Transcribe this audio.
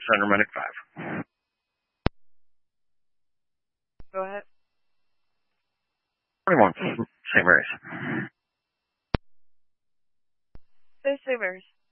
Center, Medic 5. Go ahead. 21, St. Mary's. Say St. Mary's.